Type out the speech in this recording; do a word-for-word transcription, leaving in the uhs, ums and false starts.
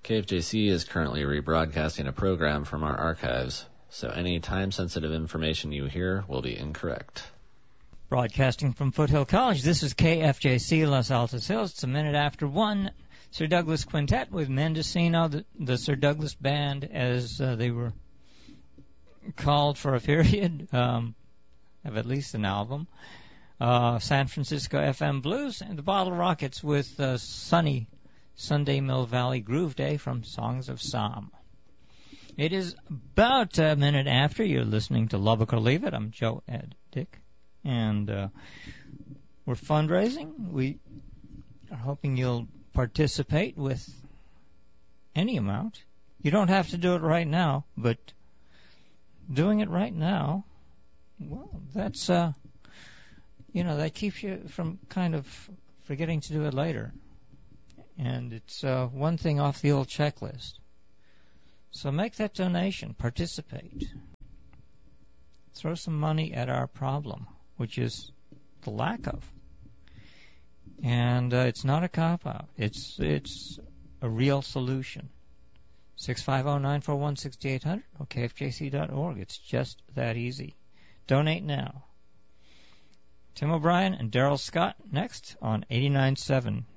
K F J C is currently rebroadcasting a program from our archives, so any time-sensitive information you hear will be incorrect. Broadcasting from Foothill College, this is K F J C Los Altos Hills. It's a minute after one. Sir Douglas Quintet with Mendocino, the, the Sir Douglas Band, as uh, they were called for a period, um, of at least an album. Uh, San Francisco F M Blues, and the Bottle Rockets with uh, Sunny Sunday Mill Valley Groove Day from Songs of Psalm. It is about a minute after. You're listening to Love It or Leave It. I'm Joe Ed Dick, and uh, we're fundraising. We are hoping you'll participate with any amount. You don't have to do it right now, but doing it right now, well, that's, uh, you know, that keeps you from kind of forgetting to do it later. And it's uh, one thing off the old checklist. So make that donation. Participate. Throw some money at our problem, which is the lack of. And uh, it's not a cop-out. It's it's a real solution. six five zero, nine four one, six eight zero zero or K F J C dot org. It's just that easy. Donate now. Tim O'Brien and Daryl Scott next on eighty-nine point seven